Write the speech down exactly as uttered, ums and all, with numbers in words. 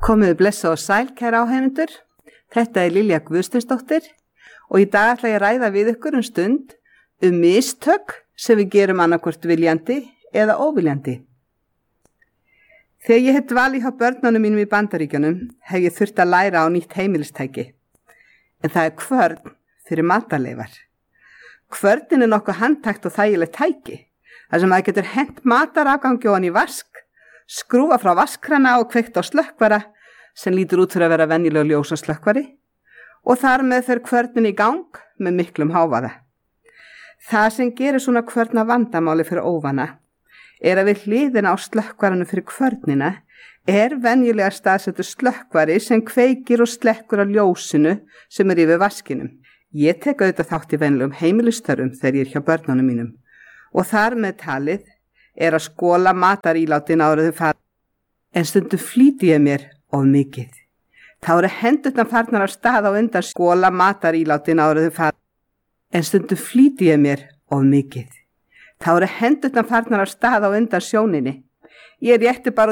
Komiði blessa og sæl, kæra áheyrendur. Þetta er Lilja Guðsteinsdóttir og í dag ætla ég að ræða við ykkur um stund um mistök sem við gerum annarkvort viljandi eða óviljandi. Þegar ég hef dvalið hjá börnunum mínum í Bandaríkjunum hef ég þurft að læra á nýtt heimilistæki. En það er kvörn fyrir matarleifar. Kvörnin er nokkuð handtækt og þægilegt tæki, þar sem maður getur hent matarafgangi ofan í vask, skrúfa frá vaskrana og kveikt á slökkvara sem lítur út fyrir að vera venjuleg ljósa slökkvari og þar með fer kvörnin í gang með miklum hávaða. Það sem gerir svona kvörna vandamáli fyrir óvana er að við hliðina á slökkvaranu fyrir kvörnina er venjulega staðsettur slökkvari sem kveikir og slekkur á ljósinu sem er yfir vaskinum. Ég tek auðvitað þátt í venjulegum heimilistörfum þegar ég er hjá börnunum mínum og þar með talið er að skóla matarílátin áður þau fara. En stundum flýti ég mér of mikið. Þá eru hendurnar farnar af stað á undan skóla matarílátin áður þau fara. En stundum flýti ég mér of mikið. Þá eru hendurnar farnar af stað á undan sjóninni. Ég rétti bara